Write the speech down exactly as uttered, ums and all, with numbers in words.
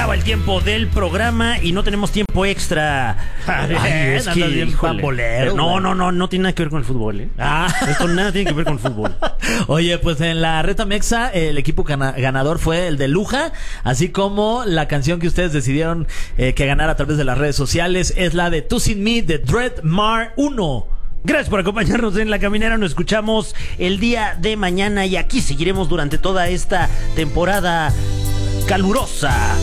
acaba el tiempo del programa y no tenemos tiempo extra. Ay, es que, híjole, bolero, no, no, no, no tiene nada que ver con el fútbol, ¿eh? Ah. Esto nada tiene que ver con el fútbol. Oye, pues en la Reta Mexa el equipo gana- ganador fue el de Luja, así como la canción que ustedes decidieron eh, que ganara a través de las redes sociales es la de Tú Sin Mí de Dread Mar uno. Gracias por acompañarnos en La Caminera. Nos escuchamos el día de mañana y aquí seguiremos durante toda esta temporada calurosa.